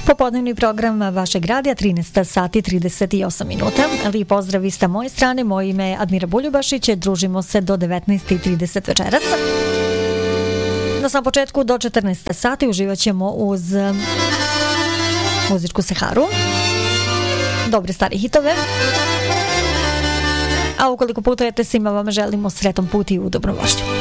Popodnevni program vašeg radija, 13 sati 38 minuta. Lijep pozdrav i sa moje strane, moje ime je Admira Buljubašić, družimo se do 19:30 večeras. Na samom početku do 14 sati uživat ćemo uz muzičku Seharu, dobre stare hitove. A ukoliko putujete, svima vam želimo sretan put i udobnu vožnju.